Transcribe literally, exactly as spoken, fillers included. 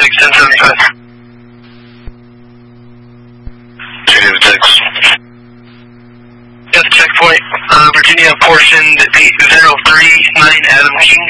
six, ten seventy-five. two David six. Yes, checkpoint, uh, Virginia portion eight zero three nine Adam King.